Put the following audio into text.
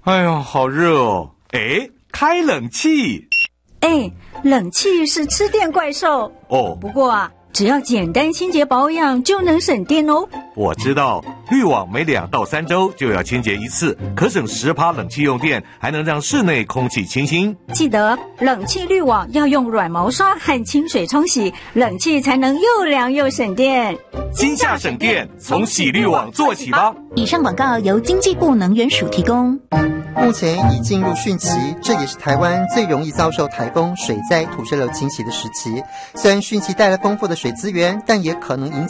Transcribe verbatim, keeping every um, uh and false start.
哎呦，好热哦！哎，开冷气。 哎，冷气是吃电怪兽哦。 不过啊，只要简单清洁保养就能省电哦。 我知道，滤网每两到三周就要清洁一次，可省十趴冷气用电，还能让室内空气清新。 记得冷气滤网要用软毛刷和清水冲洗，冷气才能又凉又省电。 今夏省电，从洗滤网做起吧。 以上广告由经济部能源署提供。 目前已进入汛期，这也是台湾最容易遭受台风、水灾、土石流侵袭的时期。虽然汛期带来丰富的水资源，但也可能引起